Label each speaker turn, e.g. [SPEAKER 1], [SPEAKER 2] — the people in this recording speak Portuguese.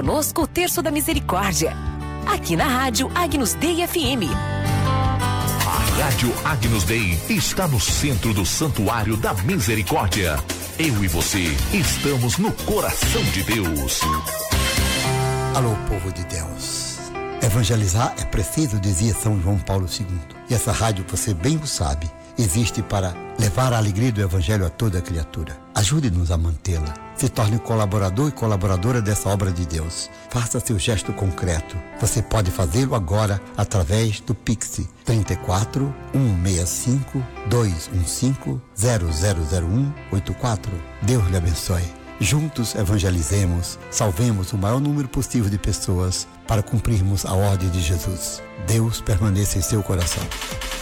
[SPEAKER 1] conosco o Terço da Misericórdia. Aqui na Rádio Agnus Dei FM.
[SPEAKER 2] A Rádio Agnus Dei está no centro do Santuário da Misericórdia. Eu e você estamos no coração de Deus.
[SPEAKER 3] Alô, povo de Deus. Evangelizar é preciso, dizia São João Paulo II. E essa rádio, você bem o sabe, existe para levar a alegria do Evangelho a toda criatura. Ajude-nos a mantê-la. Se torne colaborador e colaboradora dessa obra de Deus. Faça seu gesto concreto. Você pode fazê-lo agora através do Pix 34 165 215 000184. Deus lhe abençoe. Juntos evangelizemos, salvemos o maior número possível de pessoas para cumprirmos a ordem de Jesus. Deus permaneça em seu coração.